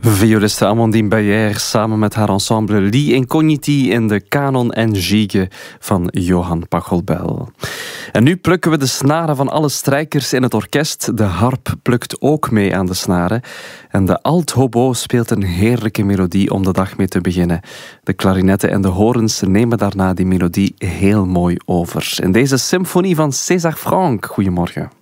Violiste Amandine Bayer samen met haar ensemble Li Incogniti in de Canon en Gigue van Johan Pachelbel. En nu plukken we de snaren van alle strijkers in het orkest. De harp plukt ook mee aan de snaren. En de alt-hobo speelt een heerlijke melodie om de dag mee te beginnen. De klarinetten en de horens nemen daarna die melodie heel mooi over. In deze symfonie van César Franck. Goedemorgen.